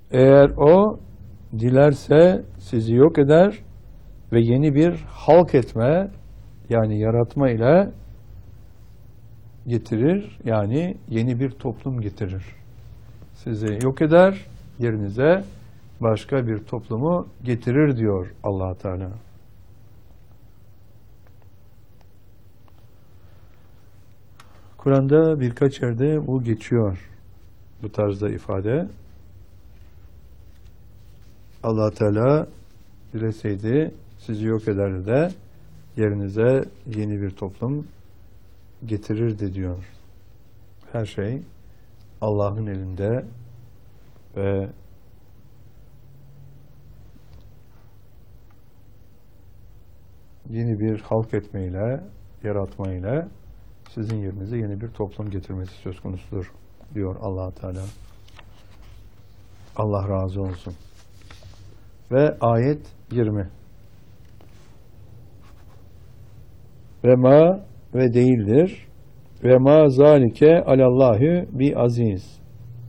Eğer o dilerse sizi yok eder ve yeni bir halk etme, yani yaratma ile getirir, yani yeni bir toplum getirir. Sizi yok eder, yerinize başka bir toplumu getirir diyor Allah Teala. Kur'an'da birkaç yerde bu geçiyor, bu tarzda ifade. Allah Teala dileseydi sizi yok ederdi de yerinize yeni bir toplum getirirdi diyor. Her şey Allah'ın elinde ve yeni bir halk etmeyle, yaratmayla sizin yerinize yeni bir toplum getirmesi söz konusudur diyor Allah Teala. Allah razı olsun. Ve ayet 20. Ve ma ve değildir. Ve ma zalike alallahi bi aziz.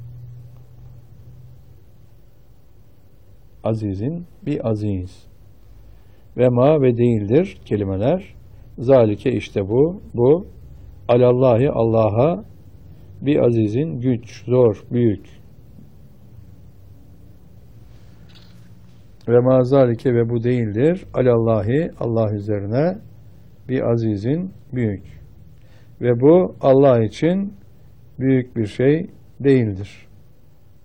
Azizin bi aziz. Ve ma ve değildir kelimeler. Zalike işte bu. Alallahi Allah'a bi azizin güç, zor, büyük. Ve ma zalike ve bu değildir. Alallahi Allah üzerine bi azizin büyük. Ve bu Allah için büyük bir şey değildir.